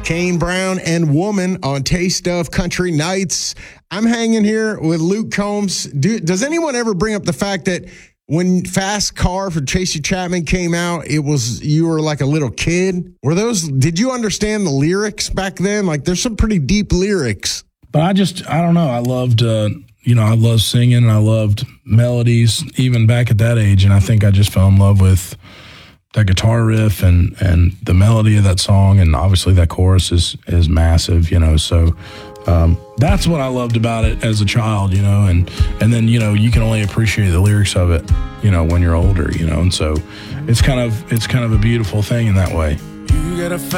Kane Brown and Woman on Taste of Country Nights. I'm hanging here with Luke Combs. Does anyone ever bring up the fact that when Fast Car for Tracy Chapman came out, you were like a little kid? Did you understand the lyrics back then? Like, there's some pretty deep lyrics. But I don't know. I loved, I loved singing and I loved melodies even back at that age. And I think I just fell in love with that guitar riff and the melody of that song. And obviously that chorus is massive, so that's what I loved about it as a child, and then, you can only appreciate the lyrics of it, when you're older, and so it's kind of a beautiful thing in that way. You gotta